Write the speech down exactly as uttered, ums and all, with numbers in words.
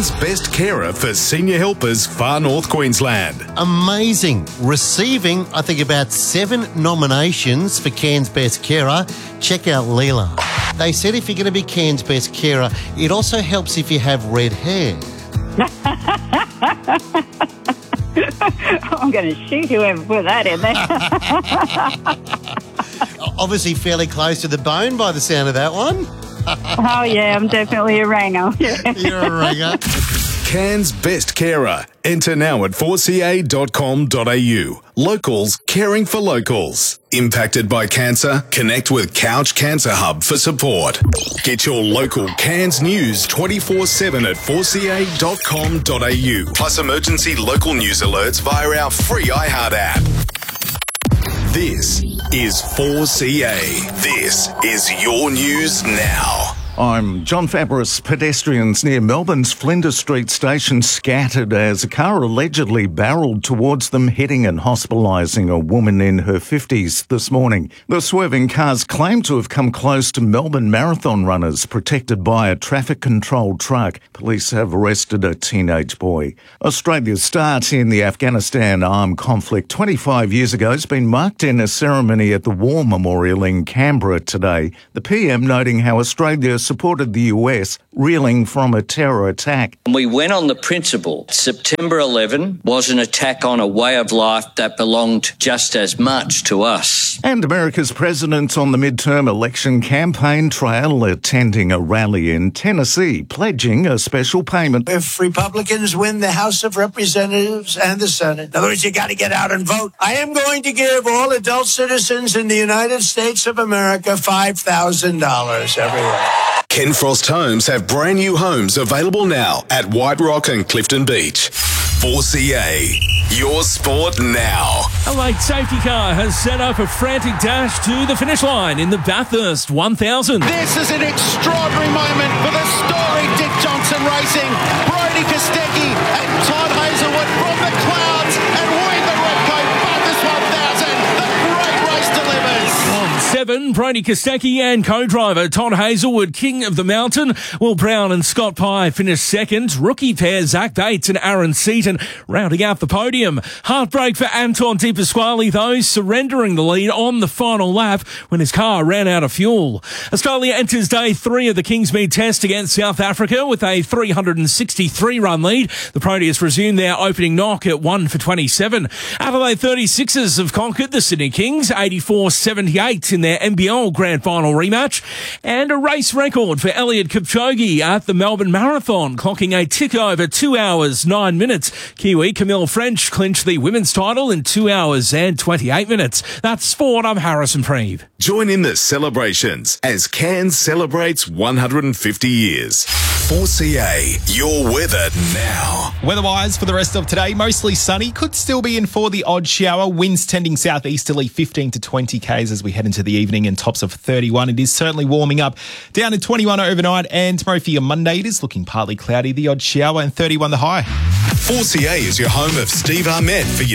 Cairns Best Carer for Senior Helpers, Far North Queensland. Amazing. Receiving, I think, about seven nominations for Cairns Best Carer. Check out Leela. They said if you're going to be Cairns Best Carer, it also helps if you have red hair. I'm going to shoot whoever put that in there. Obviously fairly close to the bone by the sound of that one. Oh, yeah, I'm definitely a ranger. Yeah. You're a ranger. Cairns Best Carer. Enter now at four c a dot com dot a u. Locals caring for locals. Impacted by cancer? Connect with Couch Cancer Hub for support. Get your local Cairns news twenty-four seven at four c a dot com dot a u. Plus emergency local news alerts via our free iHeart app. This is four C A. This is your news now. I'm John Fabris. Pedestrians near Melbourne's Flinders Street station scattered as a car allegedly barrelled towards them, hitting and hospitalising a woman in her fifties this morning. The swerving cars claim to have come close to Melbourne marathon runners protected by a traffic control truck. Police have arrested a teenage boy. Australia's start in the Afghanistan armed conflict twenty-five years ago has been marked in a ceremony at the War Memorial in Canberra today. The P M noting how Australia supported the U S reeling from a terror attack. We went on the principle September eleventh was an attack on a way of life that belonged just as much to us. And America's president on the midterm election campaign trail attending a rally in Tennessee, pledging a special payment. If Republicans win the House of Representatives and the Senate, in other words, you got to get out and vote, I am going to give all adult citizens in the United States of America five thousand dollars every year. Ken Frost Homes have brand new homes available now at White Rock and Clifton Beach. four C A, your sport now. A late safety car has set up a frantic dash to the finish line in the Bathurst one thousand. This is an extraordinary moment for the story Dick Johnson Racing. Brodie Kostecki and Todd Hazelwood from the clouds and win the Repco Bathurst one thousand. The great race delivers. On seven, Brodie Kostecki and co-driver Todd Hazelwood, king of the mountain. Will Brown and Scott Pye finished second. Rookie pair Zach Bates and Aaron Seaton rounding out the podium. Heartbreak for Anton De Pasquale, though, surrendering the lead on the final lap when his car ran out of fuel. Australia enters day three of the Kingsmead Test against South Africa with a three hundred sixty-three run lead. The Proteas resume their opening knock at one for twenty-seven. Adelaide thirty-sixers have conquered the Sydney Kings eighty-four seventy-eight in their N B L Grand Final rematch. And a race record for Eliud Kipchoge at the Melbourne Marathon, clocking a tick over two hours, nine minutes. Kiwi Camille French clinched the women's title in two hours and twenty-eight minutes. That's sport. I'm Harrison Preeve. Join in the celebrations as Cairns celebrates one hundred fifty years. four C A, your weather now. Weather-wise for the rest of today, mostly sunny. Could still be in for the odd shower. Winds tending southeasterly fifteen to twenty kays as we head into the evening, and tops of thirty-one. It is certainly warming up. Down to twenty-one overnight, and tomorrow for your Monday, it is looking partly cloudy. The odd shower and thirty-one the high. four C A is your home of Steve Armett for your